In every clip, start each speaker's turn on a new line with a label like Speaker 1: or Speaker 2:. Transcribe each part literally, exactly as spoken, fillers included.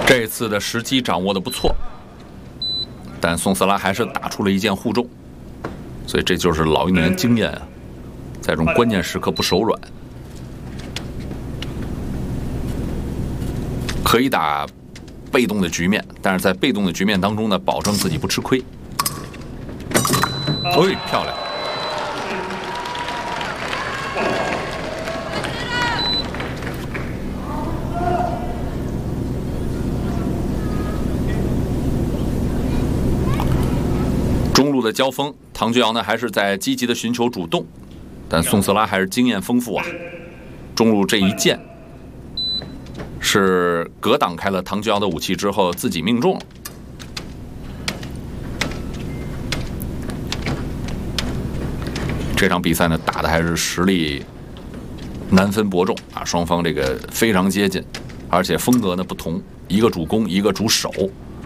Speaker 1: 这次的时机掌握的不错，但宋斯拉还是打出了一剑护中，所以这就是老运动员经验啊，在这种关键时刻不手软，可以打被动的局面，但是在被动的局面当中呢，保证自己不吃亏。哎，漂亮！中路的交锋，唐居尧呢还是在积极的寻求主动，但宋斯拉还是经验丰富啊。中路这一剑是格挡开了唐居尧的武器之后，自己命中了。这场比赛呢打的还是实力难分伯仲啊，双方这个非常接近，而且风格呢不同，一个主攻，一个主守。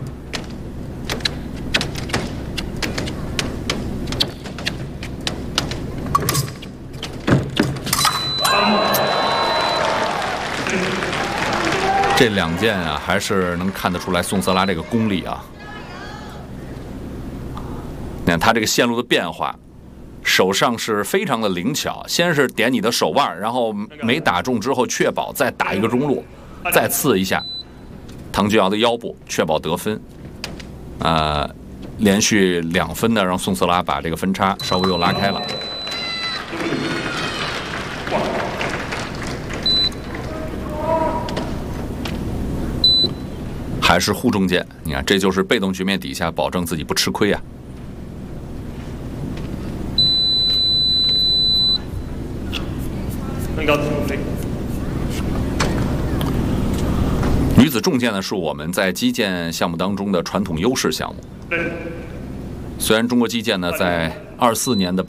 Speaker 1: 这两剑啊，还是能看得出来宋斯拉这个功力啊。你看他这个线路的变化，手上是非常的灵巧，先是点你的手腕，然后没打中之后确保再打一个中路，再刺一下唐居尧的腰部，确保得分。呃，连续两分呢，让宋斯拉把这个分差稍微又拉开了。还是护中剑，你看，这就是被动局面底下保证自己不吃亏啊。女子重剑呢，是我们在击剑项目当中的传统优势项目。虽然中国击剑呢，在二四年的